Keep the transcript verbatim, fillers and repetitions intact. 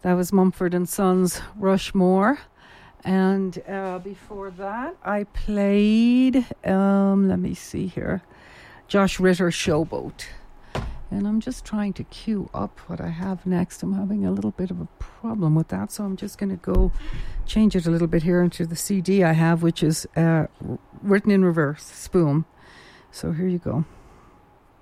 That was Mumford and Sons, Rushmore. And uh, before that, I played, um, let me see here, Josh Ritter, Showboat. And I'm just trying to queue up what I have next. I'm having a little bit of a problem with that, so I'm just going to go change it a little bit here into the C D I have, which is uh, written in reverse, Spoon. So here you go.